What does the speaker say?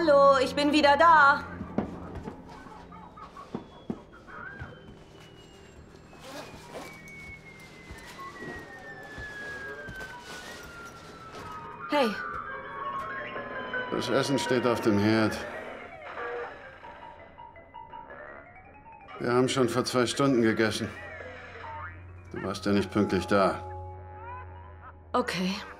Hallo, ich bin wieder da. Hey. Das Essen steht auf dem Herd. Wir haben schon vor 2 Stunden gegessen. Du warst ja nicht pünktlich da. Okay.